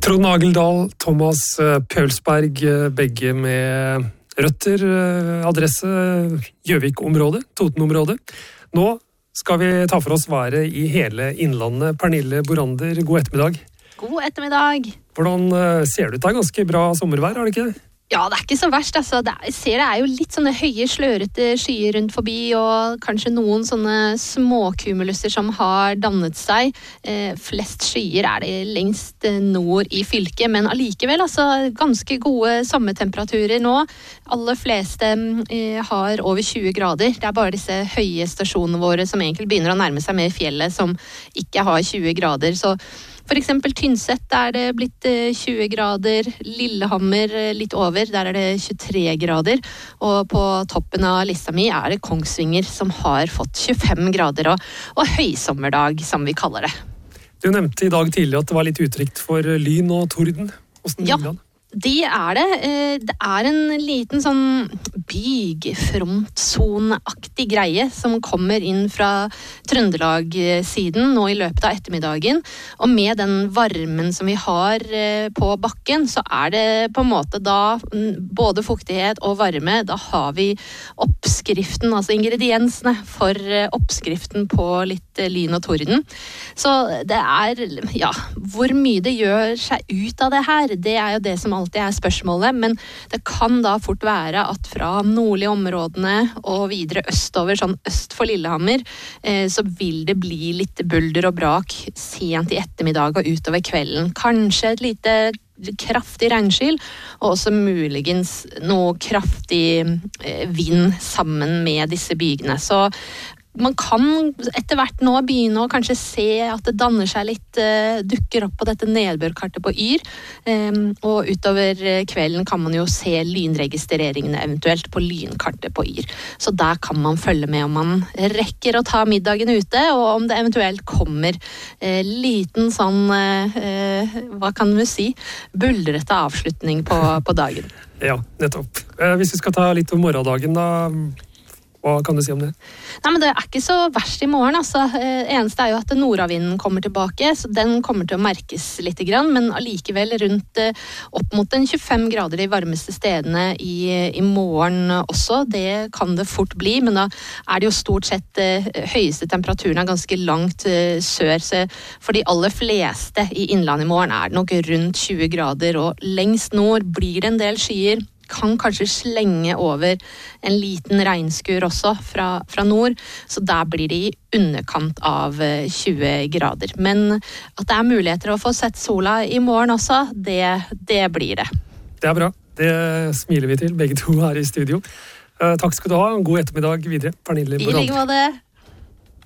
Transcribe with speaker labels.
Speaker 1: Trond Ageldal, Thomas Pølsberg, begge med røtter, adresse Gjøvik-området, Toten-området. Nå skal vi ta for oss været i hele innlandet. Pernille Borander, god ettermiddag.
Speaker 2: God ettermiddag.
Speaker 1: Hvordan ser det ut? Det er ganske bra sommervær, er det ikke det?
Speaker 2: Ja, det er ikke så verst. Altså. Det er jo litt sånne høye, slørete skyer rundt forbi, og kanskje noen sånne småkumulusser som har dannet seg. Flest skyer er det lengst nord i fylket, men allikevel altså, ganske gode sommertemperaturer nå. Alle fleste har over 20 grader. Det er bare disse høye stasjonene våre som egentlig begynner å nærme seg mer fjellet, som ikke har 20 grader. Så for eksempel Tynset er det blitt 20 grader, Lillehammer litt over, der er det 23 grader, og på toppen av lista mi er det Kongsvinger som har fått 25 grader og høysommerdag, som vi kaller det.
Speaker 1: Du nevnte i dag tidlig at det var litt utrygt for lyn og torden. Hvordan
Speaker 2: ja.
Speaker 1: ligger det an?
Speaker 2: Det er det. Det er en liten sånn bygfrontsoneaktig greie som kommer inn fra Trøndelag-siden nå i løpet av ettermiddagen. Og med den varmen som vi har på bakken, så er det på en måte da både fuktighet og varme. Da har vi oppskriften, altså ingrediensene for oppskriften på litt lyn og torden. Så det er, ja, hvor mye det gjør seg ut av det her, det er jo det som alltid er spørsmålet, men det kan da fort være at fra nordlige områdene og videre østover, sånn øst for Lillehammer, så vil det bli litt bulder og brak sent i ettermiddag og utover kvelden. Kanskje et lite kraftig regnskyll, og også muligens noe kraftig vind sammen med disse bygene. Så man kan etter hvert nå begynne å kanskje se at det danner seg litt, dukker opp på dette nedbørkartet på Yr, og utover kvelden kan man jo se lynregistreringene eventuelt på lynkartet på Yr. Så der kan man følge med om man rekker å ta middagen ute, og om det eventuelt kommer liten sånn, hva kan vi si, buldrete avslutning på dagen.
Speaker 1: Ja, nettopp. Hvis vi skal ta litt om morgendagen da, hva kan du si om det?
Speaker 2: Nei, men det er ikke så verst i morgen. Altså. Eneste er jo at nordavinden kommer tilbake, så den kommer til å merkes litt grann, men allikevel rundt opp mot den 25 grader de varmeste stedene i morgen også. Det kan det fort bli, men da er det jo stort sett høyeste temperaturen er ganske langt sør, så for de aller fleste i innlandet i morgen er det nok rundt 20 grader, og lengst nord blir det en del skyer. Kan kanskje slenge over en liten regnskur også fra nord, så der blir det i underkant av 20 grader. Men at det er muligheter å få sett sola i morgen også, det blir det.
Speaker 1: Det er bra. Det smiler vi til, begge to her i studio. Takk skal du ha. En god ettermiddag videre, Pernille Borander.
Speaker 2: I like måte.